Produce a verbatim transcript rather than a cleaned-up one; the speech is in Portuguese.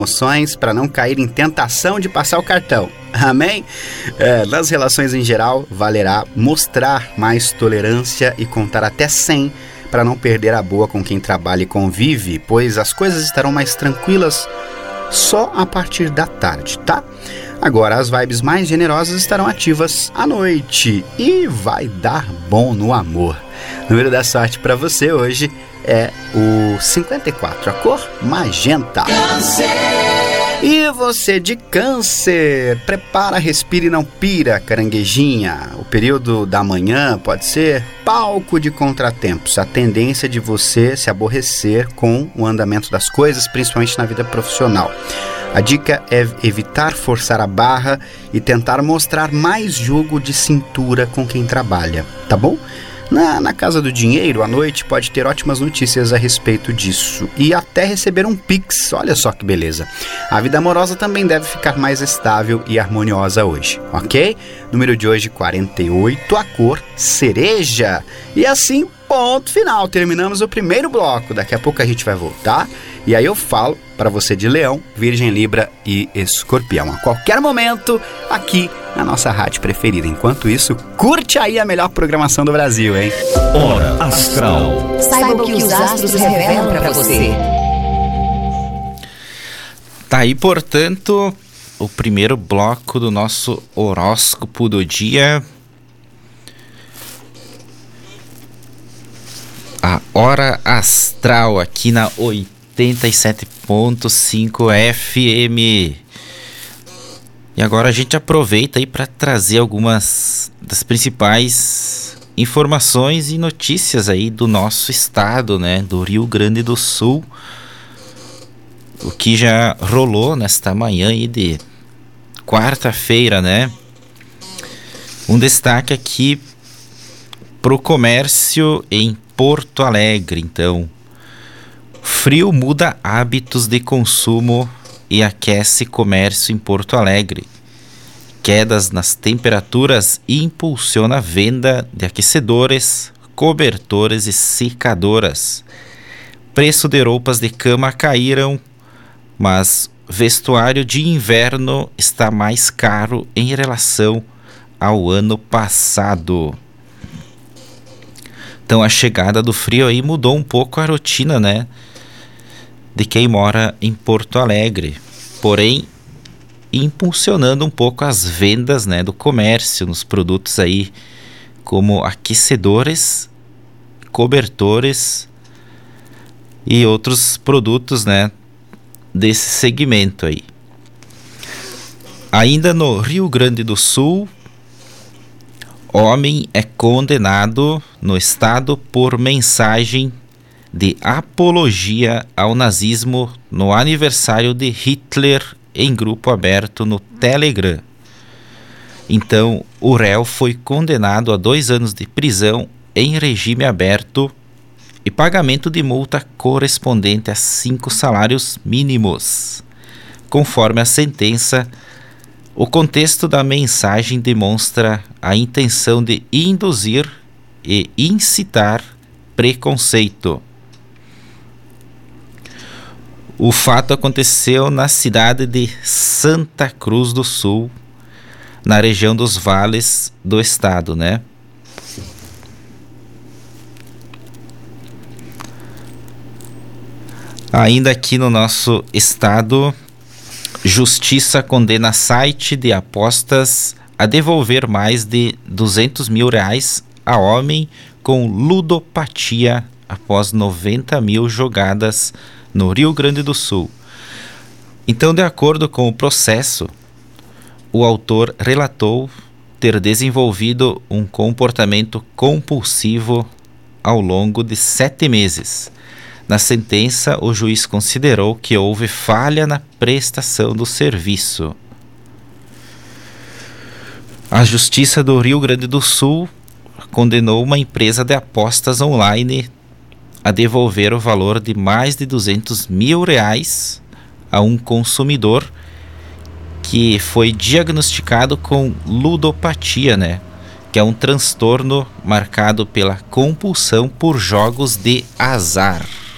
emoções para não cair em tentação de passar o cartão. Amém? É, nas relações em geral, valerá mostrar mais tolerância e contar até cem para não perder a boa com quem trabalha e convive, pois as coisas estarão mais tranquilas só a partir da tarde, tá? Agora, as vibes mais generosas estarão ativas à noite e vai dar bom no amor. O número da sorte para você hoje é o cinquenta e quatro, a cor magenta. Câncer. E você de Câncer, prepara, respira e não pira, caranguejinha. O período da manhã pode ser palco de contratempos, a tendência de você se aborrecer com o andamento das coisas, principalmente na vida profissional. A dica é evitar forçar a barra e tentar mostrar mais jogo de cintura com quem trabalha, tá bom? Na, na casa do dinheiro, à noite, pode ter ótimas notícias a respeito disso e até receber um Pix, olha só que beleza. A vida amorosa também deve ficar mais estável e harmoniosa hoje, ok? Número de hoje, quarenta e oito, a cor cereja. E assim, ponto final, terminamos o primeiro bloco, daqui a pouco a gente vai voltar e aí eu falo para você de Leão, Virgem, Libra e Escorpião, a qualquer momento aqui na nossa rádio preferida. Enquanto isso, curte aí a melhor programação do Brasil, hein? Hora Astral. Saiba o que os astros revelam para você. Tá aí, portanto, o primeiro bloco do nosso horóscopo do dia. A Hora Astral aqui na oitenta e sete ponto cinco F M. E agora a gente aproveita aí para trazer algumas das principais informações e notícias aí do nosso estado, né, do Rio Grande do Sul. O que já rolou nesta manhã aí de quarta-feira, né? Um destaque aqui pro comércio em Porto Alegre, então. Frio muda hábitos de consumo e aquece comércio em Porto Alegre. Quedas nas temperaturas impulsiona a venda de aquecedores, cobertores e secadoras. Preço de roupas de cama caíram, mas vestuário de inverno está mais caro em relação ao ano passado. Então a chegada do frio aí mudou um pouco a rotina, né, de quem mora em Porto Alegre, porém impulsionando um pouco as vendas, né, do comércio nos produtos aí como aquecedores, cobertores e outros produtos, né, desse segmento aí. Ainda no Rio Grande do Sul, homem é condenado no estado por mensagem de apologia ao nazismo no aniversário de Hitler em grupo aberto no Telegram. Então, o réu foi condenado a dois anos de prisão em regime aberto e pagamento de multa correspondente a cinco salários mínimos. Conforme a sentença, o contexto da mensagem demonstra a intenção de induzir e incitar preconceito. O fato aconteceu na cidade de Santa Cruz do Sul, na região dos vales do estado, né? Ainda aqui no nosso estado, Justiça condena site de apostas a devolver mais de duzentos mil reais a homem com ludopatia após noventa mil jogadas no Rio Grande do Sul. Então, de acordo com o processo, o autor relatou ter desenvolvido um comportamento compulsivo ao longo de sete meses. Na sentença, o juiz considerou que houve falha na prestação do serviço. A Justiça do Rio Grande do Sul condenou uma empresa de apostas online a devolver o valor de mais de duzentos mil reais a um consumidor que foi diagnosticado com ludopatia, né? Que é um transtorno marcado pela compulsão por jogos de azar.